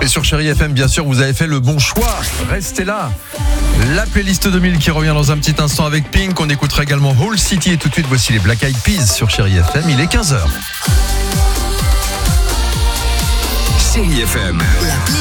Et sur Chérie FM, bien sûr, vous avez fait le bon choix. Restez là. La playlist 2000 qui revient dans un petit instant avec Pink. On écoutera également Whole City et tout de suite, voici les Black Eyed Peas sur Chérie FM. Il est 15h. Chérie FM.